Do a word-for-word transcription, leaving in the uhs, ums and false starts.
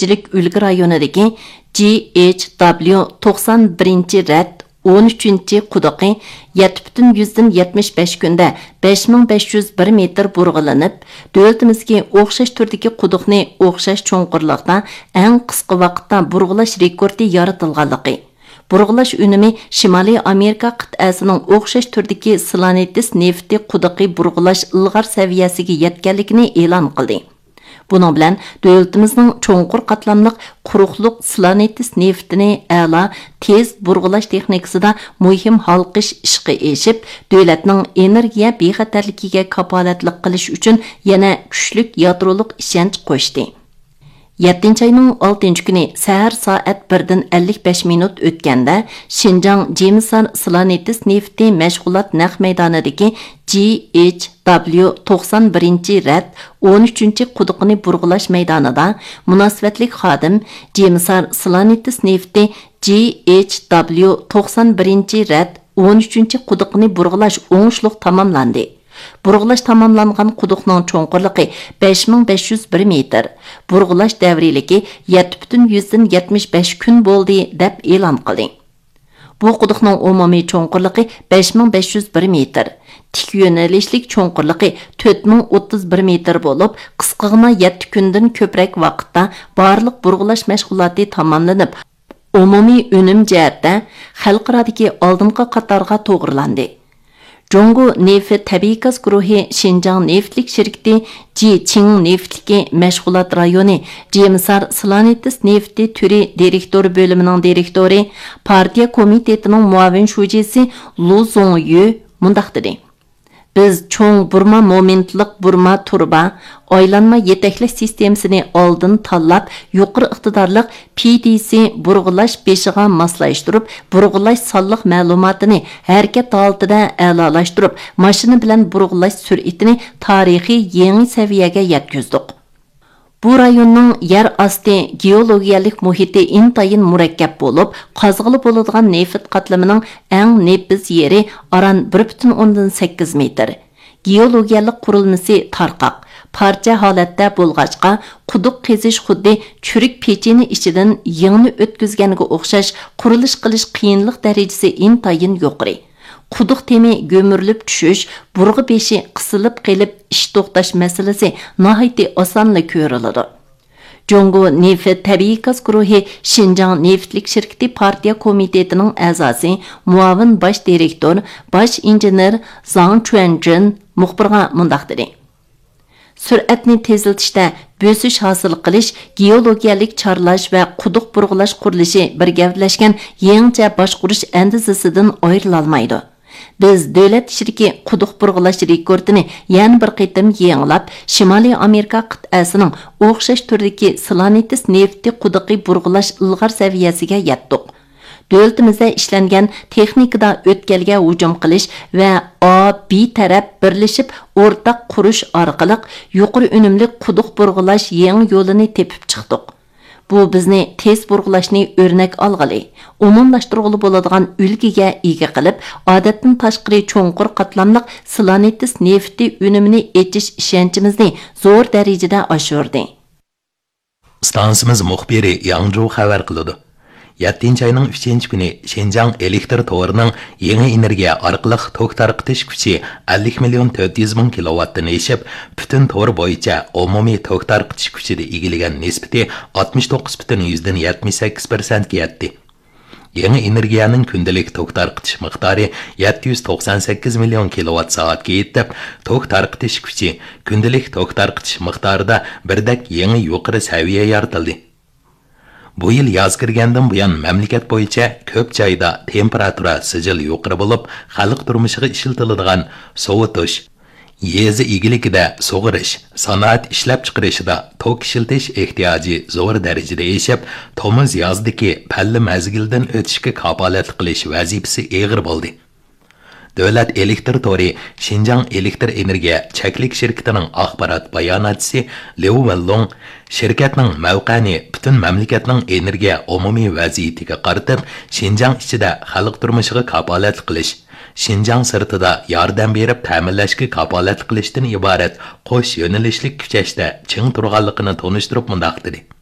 jamoatchilik ulgi rayonidagi G H W to'qson birinchi rad o'n uchinchi quduqi yetti butun yuzdan yetmish besh kunda besh ming besh yuz bir metr burg'ilanib, davlatimizga o'xshash turdagi quduqni o'xshash cho'nqurlikda eng qisqa vaqtda burg'ilash rekordi yaratilganligi. Burg'ilash unumi Shimoliy Amerika qit'asining o'xshash turdagi Slanitis nefti quduqi burg'ilash ilg'or saviyasiga yetganligini e'lon qildi. Bunun bilan davlatimizning cho'nqur qatlamliq quruqliq Slanitis neftini a'lo tez burg'ilash texnikasida muhim halqish ishqi eshib, davlatning energiya bexatarligiga kapolatlik qilish uchun yana kuchlik yadroliq ishonch qo'shdi. yettinchi ayning oltinchi kuni sahar soat birdan ellik besh minut o'tganda Xinjiang Jimisar Slanitis nefti mashg'ulot naq maydonidagi G H W to'qson birinchi rad o'n uchinchi quduqni burg'ilash maydonida munosabatlik xodim Jimisar Slanitis nefti G H W to'qson birinchi rad o'n uchinchi quduqni burg'ilash o'ngishliq tamomlandi. Burg'ilash tamomlangan quduqning cho'nqurligi besh ming besh yuz bir metr, burg'ilash davriligi yetti butun yuzdan yetmish besh kun bo'ldi deb e'lon qildi. Bu quduqning umumiy cho'nqurligi besh ming besh yuz bir metr, tik yo'nalishlik cho'nqurligi to'rt ming o'ttiz bir metr bo'lib, qisqagina yetti kundan ko'proq vaqtda barliq burg'ilash mashg'uloti tamomlanib, umumiy unum jihatda xalqarodagi oldingi qatorga to'g'rilandi. Jongo neft tabiiy gaz guruhi Xinjiang neftlik shirkati Jiqing neftligi mashg'ulot rayoni Jimisar Slanitis nefti turi direktori bo'limining direktori, partiya komitetining muavin shujisi Lu Zongyu mundaq dedi. Biz cho'ng burma momentliq burma turba aylanma yetaklash sistemasini oldin tanlab, yuqori iqtidorliq P D C burg'ilash beshiga moslashtirib, burg'ilash sonliq ma'lumotini harakat holatida a'lolashtirib, mashina bilan burg'ilash sur'atini tarixiy yangi saviyaga yetkazdik. Bu rayonning yer osti geologiyalik muhiti intayin murakkab bo'lib, qazg'ili bo'ladigan neft qatlamining eng nepiz yeri aran bir butun o'ndan sakkiz metr. Geologiyalik qurilmasi tarqaq, parcha holatda bo'lg'achqa, quduq qazish xuddi churik pechini ichidan yingni o'tkazganiga o'xshash qurilish qilish qiyinlik darajasi intayin yuqori. Quduq temi gömürülüp düşüş, burg'i beshi qisilib qelib ish to'xtash masalasi nihoyatda osonla ko'riladi. Jongo neft tabiiy gaz guruhi Xinjiang neftlik shirkati partiya komitetining a'zosi, muavin bosh direktor, bosh injener Zhang Chuanjin muxbirga mundaq dedi. Sur'atni tezlatishda bösish hosil qilish, geologiyalik charlash va quduq burg'ilash qurilishi birgavlashgan yangicha boshqurish andizasidan ayrilolmaydi. Biz davlat ishidagi quduq burg'ilash rekordini yana bir qitim yangilab, Shimoliy Amerika qit'asining o'xshash turdagi Slanitis nefti quduqi burg'ilash ilg'or saviyasiga yetdik. Davlatimizda ishlangan texnikada o'tkalga hujum qilish va A B taraf birlashib o'rtaq qurish orqali yuqori unumli quduq burg'ilash yangi yo'lini tepib chiqdik. Bu bizni tez burg'ilashni o'rnak olg'ili, umumlashtirg'ili bo'ladigan ulgiga ega qilib, odatdan tashqari cho'nqur qatlamliq Slanitis nefti unumini echish ishonchimizni zo'r darajada oshirdi. Stansimiz muxbiri Yangzhou xabar qiladi. yettinchi ayning uchinchi kuni Xinjiang elektr torining yangi energiya orqali tok tarqatish kuchi ellik million to'rt yuz ming kilovattdan eshib, butun tor bo'yicha umumiy tok tarqatish kuchida egilagan nisbati oltmish to'qqiz butun yuzdan yetmish sakkiz persent ga yetdi. Yangi energiyaning kundalik tok tarqatish miqdori yetti yuz to'qson sakkiz million kilovatt soatga yetib, tok tarqatish kuchi kundalik tok tarqatish miqdorida birdek yangi yuqori saviya yaratildi. Bu yil yoz kirgandan buyon mamlakat bo'yicha ko'p joyda temperatura sijil yuqori bo'lib, xalq turmushiga ishlatiladigan sovutish, yezi egiligida sug'irish, sanoat ishlab chiqarishida tok ishiltish ehtiyoji zo'r darajada eshib, to'miz yozdagi palli mazgildan o'tishga kapolatlik qilish vazifasi og'ir bo'ldi. Davlat elektr tori Xinjiang elektr energiya cheklik shirkatining axborot bayonotchisi Liu Wenlong shirkatning mavqani butun mamlakatning energiya umumiy vaziyatiga qaratib, Xinjiang ichida xalq turmushiga kapolatlik qilish, Xinjiang sirtida yordam berib ta'minlashga kapolatlik qilishdan iborat qo'sh yo'nalishlik kuchashda ching turganligini tonishtirib mundaq dedi.